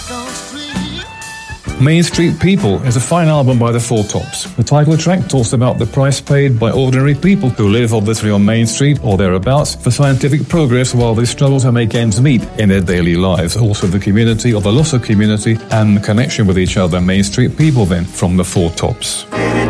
Main Street People is a fine album by the Four Tops. The title track talks about the price paid by ordinary people who live obviously on Main Street or thereabouts for scientific progress while they struggle to make ends meet in their daily lives. Also the community or the loss of community and connection with each other. Main Street People then from the Four Tops.